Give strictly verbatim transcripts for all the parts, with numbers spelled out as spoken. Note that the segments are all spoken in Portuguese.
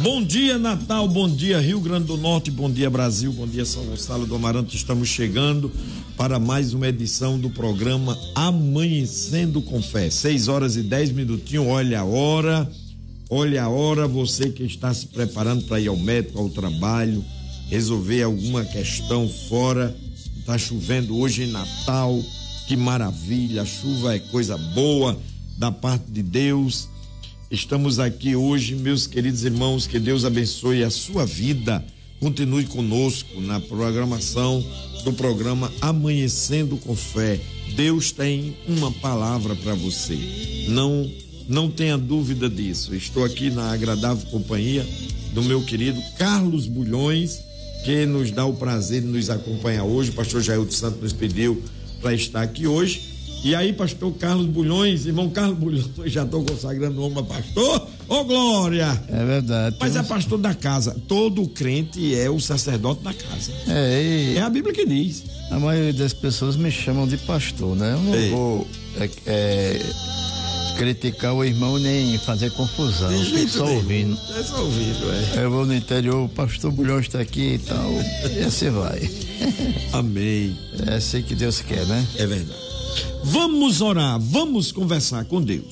Bom dia, Natal, bom dia, Rio Grande do Norte, bom dia, Brasil, bom dia, São Gonçalo do Amaranto. Estamos chegando para mais uma edição do programa Amanhecendo com Fé. Seis horas e dez minutinhos, olha a hora, olha a hora, você que está se preparando para ir ao médico, ao trabalho, resolver alguma questão fora. Tá chovendo hoje em Natal, que maravilha, a chuva é coisa boa da parte de Deus. Estamos aqui hoje, meus queridos irmãos, que Deus abençoe a sua vida. Continue conosco na programação do programa Amanhecendo com Fé. Deus tem uma palavra para você. Não, não tenha dúvida disso. Estou aqui na agradável companhia do meu querido Carlos Bulhões, que nos dá o prazer de nos acompanhar hoje. O pastor Jair dos Santos nos pediu para estar aqui hoje. E aí, pastor Carlos Bulhões, irmão Carlos Bulhões, já estou consagrando o homem a pastor, ô oh, glória! É verdade. Mas é pastor da casa, todo crente é o sacerdote da casa. É, e... é a Bíblia que diz. A maioria das pessoas me chamam de pastor, né? Eu não Ei. vou é, é, criticar o irmão nem fazer confusão, fico só ouvindo. É só ouvindo, é. Eu vou no interior, o pastor Bulhões está aqui e tal, e assim vai. Amém. É assim que Deus quer, né? É verdade. Vamos orar, vamos conversar com Deus.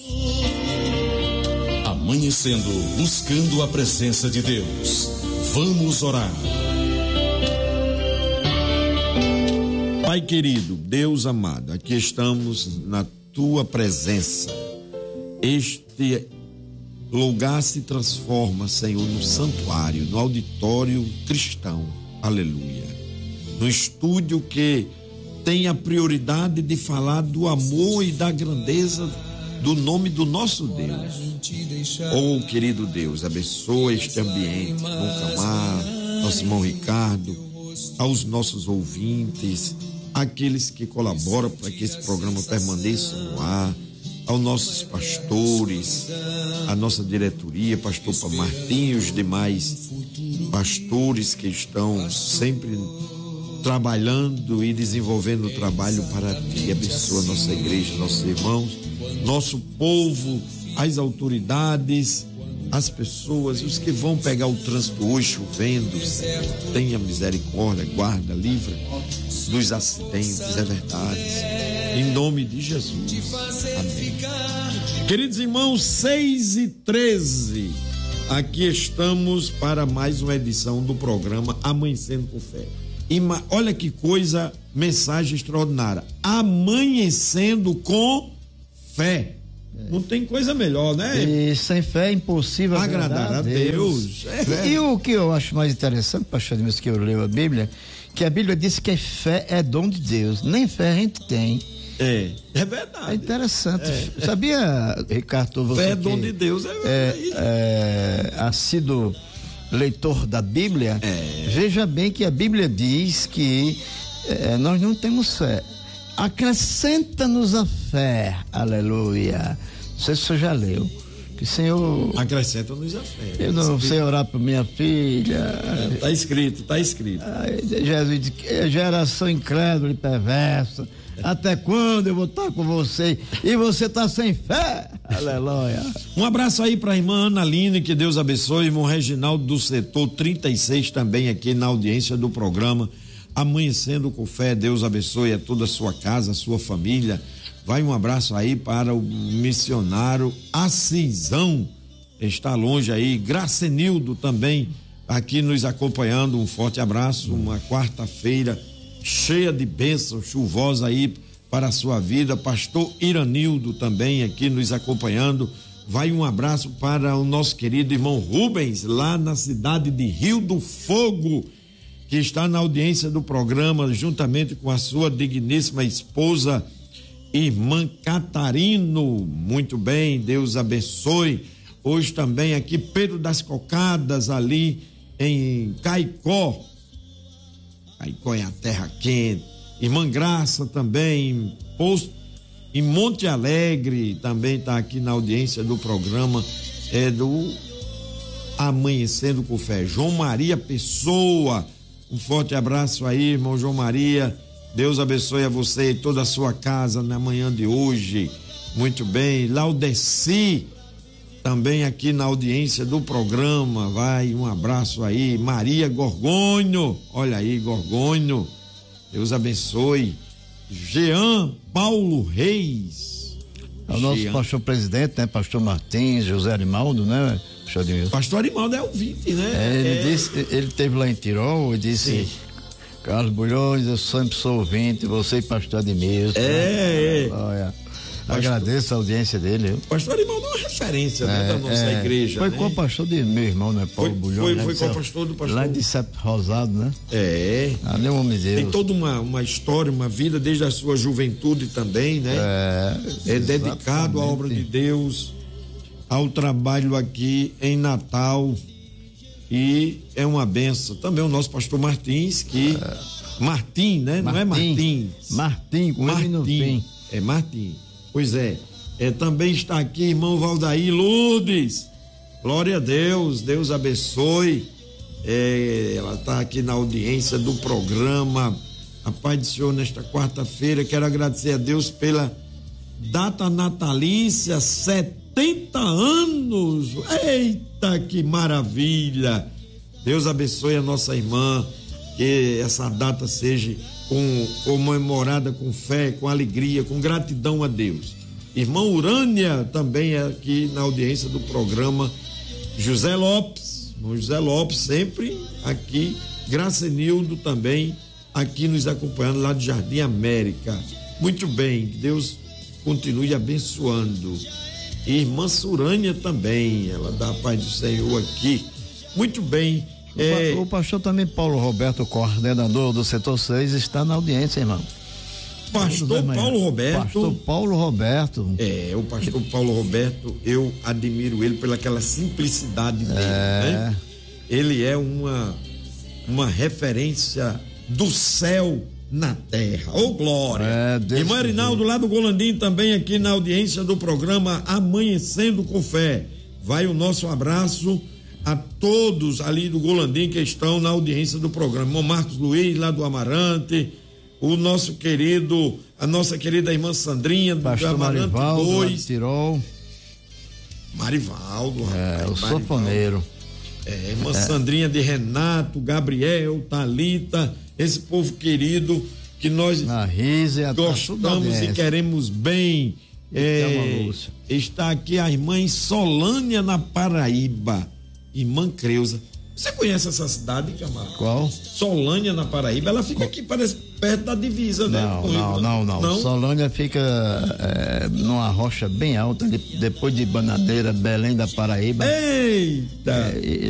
Amanhecendo, buscando a presença de Deus. Vamos orar. Pai querido, Deus amado, aqui estamos na tua presença. Este lugar se transforma, Senhor, no santuário, no auditório cristão. Aleluia. No estúdio que tem a prioridade de falar do amor e da grandeza do nome do nosso Deus. Oh, querido Deus, abençoa este ambiente, Bom Camar, nosso irmão Ricardo, aos nossos ouvintes, aqueles que colaboram para que esse programa permaneça no ar, aos nossos pastores, a nossa diretoria, pastor Martim e os demais pastores que estão sempre trabalhando e desenvolvendo o trabalho para ti. Abençoa nossa igreja, nossos irmãos, nosso povo, as autoridades, as pessoas, os que vão pegar o trânsito hoje chovendo. Tenha misericórdia, guarda, livra dos acidentes, é verdade, em nome de Jesus, amém. Queridos irmãos, seis e treze, aqui estamos para mais uma edição do programa Amanhecendo com Fé. E olha que coisa, mensagem extraordinária. Amanhecendo com fé. É. Não tem coisa melhor, né? E sem fé é impossível agradar, agradar a Deus. Deus. É. E o que eu acho mais interessante, pastor Edmilson, que eu leio a Bíblia, que a Bíblia diz que a fé é dom de Deus. Nem fé a gente tem. É, é verdade. É interessante. É. Sabia, Ricardo, você fé é dom de Deus, é, é, é assíduo leitor da Bíblia, é. Veja bem que a Bíblia diz que é, nós não temos fé. Acrescenta-nos a fé, aleluia. Não sei se você já leu. Que Senhor. Acrescenta-nos a fé. Eu não escrito. sei orar para minha filha. Está é, escrito, está escrito. Ai, Jesus diz que geração incrédula e perversa. Até quando eu vou estar com você e você está sem fé? Aleluia. Um abraço aí para a irmã Ana Line, que Deus abençoe. Irmão Reginaldo do setor trinta e seis também aqui na audiência do programa Amanhecendo com Fé. Deus abençoe a toda a sua casa, a sua família. Vai um abraço aí para o missionário Assisão, está longe aí. Gracenildo também aqui nos acompanhando. Um forte abraço. Uma quarta-feira cheia de bênçãos, chuvosa aí para a sua vida. Pastor Iranildo também aqui nos acompanhando. Vai um abraço para o nosso querido irmão Rubens, lá na cidade de Rio do Fogo, que está na audiência do programa, juntamente com a sua digníssima esposa, irmã Catarino. Muito bem, Deus abençoe. Hoje também aqui Pedro das Cocadas, ali em Caicó. Caicó é a terra quente. Irmã Graça também, posto em Monte Alegre, também está aqui na audiência do programa, é do Amanhecendo com Fé. João Maria Pessoa, um forte abraço aí, irmão João Maria. Deus abençoe a você e toda a sua casa na manhã de hoje. Muito bem. Laudeci também aqui na audiência do programa, vai um abraço aí, Maria Gorgonho, olha aí, Gorgonho, Deus abençoe. Jean Paulo Reis. É o nosso Jean. pastor presidente, né? Pastor Martins, José Arimaldo, né? Pastor Adilson. Pastor Arimaldo é ouvinte, né? É, ele é... disse, ele esteve lá em Tirol e disse: Sim. Carlos Bulhões, eu sempre sou ouvinte, você e pastor Adilson. É, é. Olha, Pastor... agradeço a audiência dele. Viu? Pastor Arimaldo é uma referência, né, É, da nossa é, igreja. Foi né? com o pastor de meu irmão, né? Paulo Foi, Bulhões. foi, né, foi de com o Sete- pastor do pastor. Lá de Sete Rosado, né? É. Ali é um homem de Deus. Tem toda uma, uma história, uma vida desde a sua juventude também, né? É, É dedicado à obra de Deus, ao trabalho aqui em Natal, e é uma benção. Também o nosso pastor Martins, que é. Martim, né? Não é Martins. Martim, com ele no fim. É Martim. Pois é. é. Também está aqui irmão Valdair Lourdes. Glória a Deus, Deus abençoe. É, ela está aqui na audiência do programa. A paz do Senhor nesta quarta-feira. Quero agradecer a Deus pela data natalícia, setenta anos. Eita, que maravilha! Deus abençoe a nossa irmã, que essa data seja com, comemorada com fé, com alegria, com gratidão a Deus. Irmã Urânia também é aqui na audiência do programa. José Lopes, irmão José Lopes, sempre aqui. Gracenildo também aqui nos acompanhando lá do Jardim América. Muito bem, que Deus continue abençoando. E irmã Surânia também, ela dá a paz do Senhor aqui. Muito bem. O, é... o pastor também Paulo Roberto, coordenador do setor seis, está na audiência, irmão. Pastor Paulo Roberto. Pastor Paulo Roberto. É, o pastor Paulo Roberto, eu admiro ele pelaquela simplicidade dele, é. né? Ele é uma uma referência do céu na terra. Ô, glória! É, e Marinaldo lá do Golandim também aqui na audiência do programa Amanhecendo com Fé. Vai o nosso abraço a todos ali do Golandim que estão na audiência do programa. Irmão Marcos Luiz lá do Amarante, o nosso querido, a nossa querida irmã Sandrinha do pastor Amarante Marivaldo, dois. Tirol. Marivaldo, é, rapaz, o Marivaldo. Sofoneiro. É, irmã é. Sandrinha de Renato, Gabriel, Thalita, esse povo querido que nós a Rízia, gostamos e queremos bem. É, está aqui a irmã Solânia, na Paraíba, irmã Creuza. Você conhece essa cidade, Camargo? Qual? Solânia, na Paraíba. Ela fica aqui, parece, perto da divisa, não, né? Não, não, não, não. Solânia fica é, numa rocha bem alta, de, depois de Banadeira, Belém da Paraíba. Eita! É,